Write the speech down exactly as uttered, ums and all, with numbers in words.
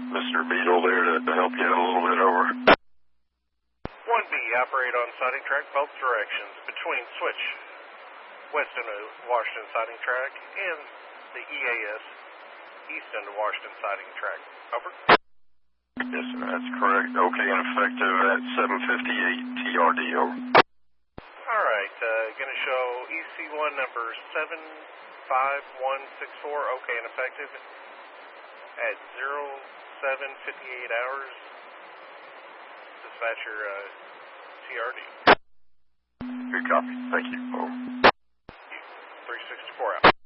Mister Beetle there to, to help you out a little bit. Over. one B, operate on sighting track both directions between switch west end of Washington sighting track and the E A S east end of Washington sighting track. Over. Yes, sir, that's correct. Okay, and effective at seven fifty-eight T R D. Over. All right, uh, going to show E C one number seven five one six four, okay and effective at zero seven fifty-eight hours. Dispatcher, uh, T R D. Good copy. Thank you. Over. three sixty-four out.